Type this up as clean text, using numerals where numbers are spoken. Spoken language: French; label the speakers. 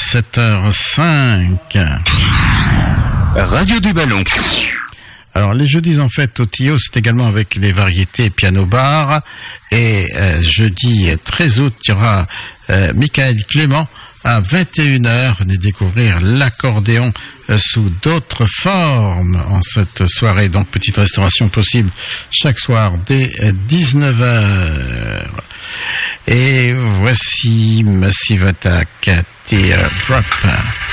Speaker 1: 7h05.
Speaker 2: Radio du Ballon.
Speaker 1: Alors, les jeudis en fait au Tio, c'est également avec les variétés piano-bar. Et jeudi 13 août, il y aura Michael Clément à 21h. Venez découvrir l'accordéon sous d'autres formes en cette soirée. Donc, petite restauration possible chaque soir dès 19h. Et voici Massive Attack, Teardrop.